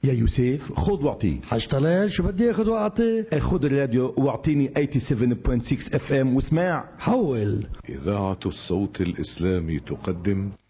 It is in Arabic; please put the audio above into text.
يا يوسف خذ واعطي. حشتغل شو بدي اخذ واعطي؟ خذ الراديو واعطيني 87.6 FM واسمع. حول. إذاعة الصوت الإسلامي تقدم